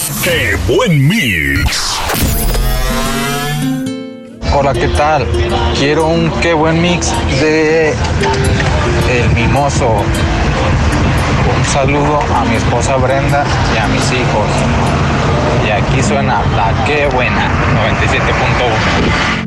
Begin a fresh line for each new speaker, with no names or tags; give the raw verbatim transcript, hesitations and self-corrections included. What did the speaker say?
¡Qué buen mix!
Hola, ¿qué tal? Quiero un qué buen mix de El Mimoso. Un saludo a mi esposa Brenda y a mis hijos. Y aquí suena la qué buena noventa y siete punto uno.